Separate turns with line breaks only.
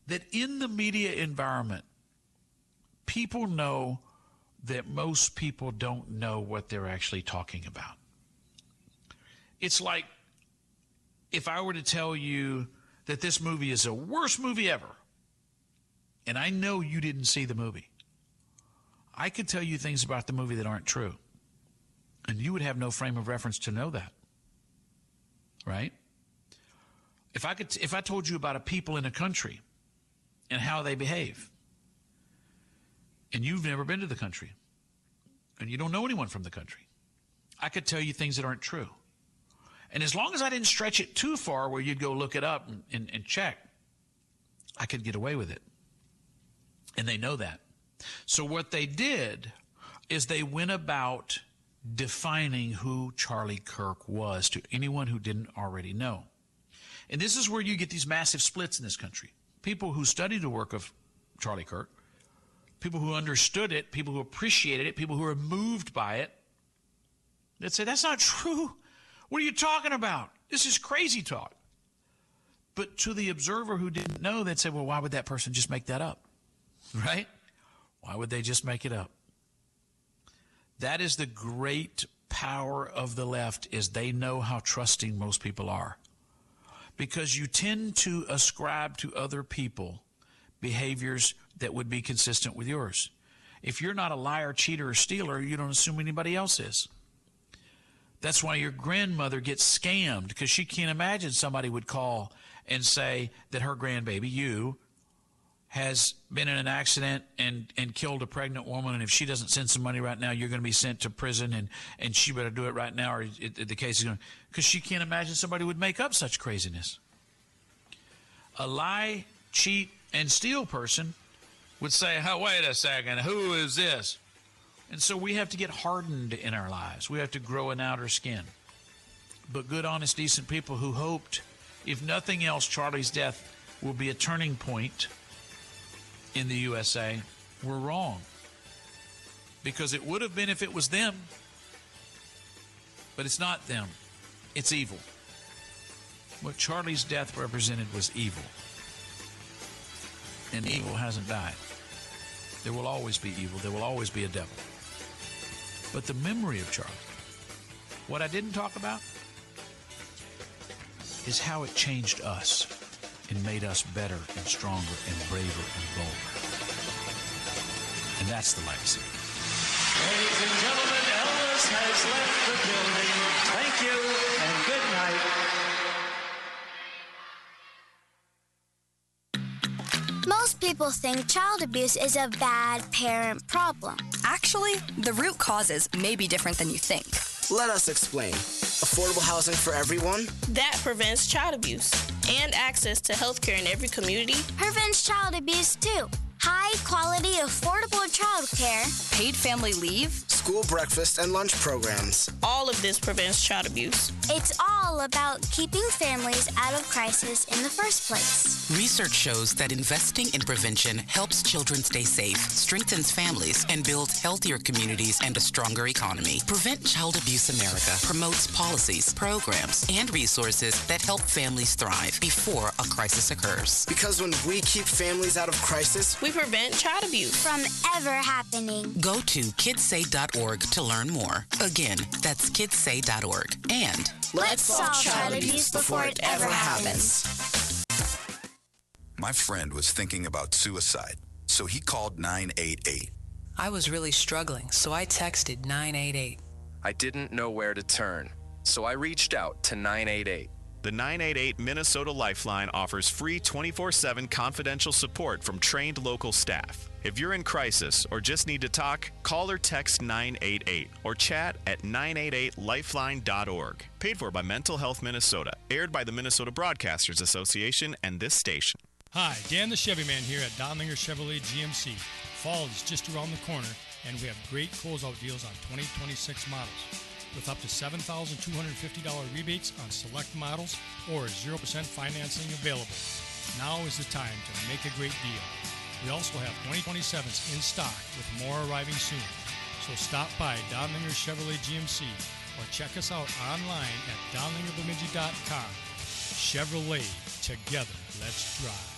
that in the media environment, people know that most people don't know what they're actually talking about. It's like if I were to tell you that this movie is the worst movie ever, and I know you didn't see the movie, I could tell you things about the movie that aren't true, and you would have no frame of reference to know that, right? If I told you about a people in a country and how they behave, and you've never been to the country, and you don't know anyone from the country, I could tell you things that aren't true. And as long as I didn't stretch it too far where you'd go look it up and check, I could get away with it. And they know that. So what they did is they went about defining who Charlie Kirk was to anyone who didn't already know. And this is where you get these massive splits in this country. People who studied the work of Charlie Kirk, people who understood it, people who appreciated it, people who were moved by it, they'd say, that's not true. What are you talking about? This is crazy talk. But to the observer who didn't know, they'd say, well, why would that person just make that up? Right? Why would they just make it up? That is the great power of the left, is they know how trusting most people are. Because you tend to ascribe to other people behaviors that would be consistent with yours. If you're not a liar, cheater, or stealer, you don't assume anybody else is. That's why your grandmother gets scammed, because she can't imagine somebody would call and say that her grandbaby, you, has been in an accident and killed a pregnant woman, and if she doesn't send some money right now, you're going to be sent to prison, and she better do it right now, or the case is going to... Because she can't imagine somebody would make up such craziness. A lie, cheat, and steal person would say, oh, wait a second, who is this? And so we have to get hardened in our lives. We have to grow an outer skin. But good, honest, decent people who hoped, if nothing else, Charlie's death will be a turning point in the USA, were wrong. Because it would have been if it was them. But it's not them. It's evil. What Charlie's death represented was evil. And evil hasn't died. There will always be evil. There will always be a devil. But the memory of Charlie, what I didn't talk about, is how it changed us and made us better and stronger and braver and bolder. And that's the legacy.
Ladies and gentlemen, Elvis has left the building. Thank you and good night.
Most people think child abuse is a bad parent problem.
Actually, the root causes may be different than you think.
Let us explain. Affordable housing for everyone?
That prevents child abuse. And access to health care in every community.
Prevents child abuse, too. High-quality, affordable child care.
Paid family leave.
School breakfast and lunch programs.
All of this prevents child abuse.
It's all about keeping families out of crisis in the first place.
Research shows that investing in prevention helps children stay safe, strengthens families, and builds healthier communities and a stronger economy. Prevent Child Abuse America promotes policies, programs, and resources that help families thrive before a crisis occurs.
Because when we keep families out of crisis,
we prevent child abuse
from ever happening.
Go to kidssay.org to learn more. Again, that's kidssay.org. And
let's solve child abuse before it ever happens.
My friend was thinking about suicide, so he called 988.
I was really struggling, so I texted 988.
I didn't know where to turn, so I reached out to 988.
The 988 Minnesota Lifeline offers free 24/7 confidential support from trained local staff. If you're in crisis or just need to talk, call or text 988 or chat at 988lifeline.org. Paid for by Mental Health Minnesota. Aired by the Minnesota Broadcasters Association and this station.
Hi, Dan the Chevy Man here at Donlinger Chevrolet GMC. Fall is just around the corner, and we have great closeout deals on 2026 models. With up to $7,250 rebates on select models or 0% financing available. Now is the time to make a great deal. We also have 2027s in stock with more arriving soon. So stop by Donlinger Chevrolet GMC or check us out online at donlingerbemidji.com. Chevrolet, together, let's drive.